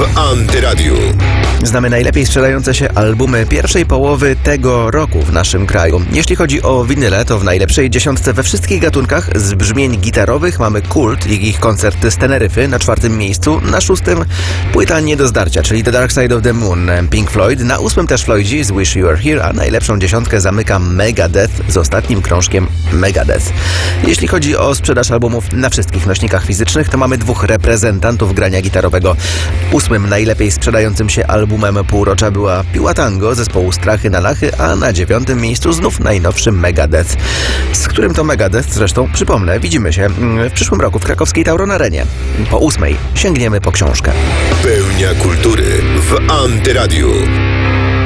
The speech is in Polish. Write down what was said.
w Antyradiu. Znamy najlepiej sprzedające się albumy pierwszej połowy tego roku w naszym kraju. Jeśli chodzi o winyle, to w najlepszej dziesiątce we wszystkich gatunkach z brzmień gitarowych mamy Kult i ich koncert z Teneryfy na 4. miejscu. Na 6. płyta nie do zdarcia, czyli The Dark Side of the Moon, Pink Floyd. Na 8. też Floydzi z Wish You Were Here, a najlepszą dziesiątkę zamyka Megadeth z ostatnim krążkiem Megadeth. Jeśli chodzi o sprzedaż albumów na wszystkich nośnikach fizycznych, to mamy 2 reprezentantów grania gitarowego. 8. najlepiej sprzedającym się albumem półrocza była Piła Tango zespołu Strachy na Lachy, a na 9. miejscu znów najnowszy Megadeth, z którym to Megadeth, zresztą przypomnę, widzimy się w przyszłym roku w krakowskiej Tauron Arenie. Po 8. sięgniemy po książkę. Pełnia kultury w Antyradiu.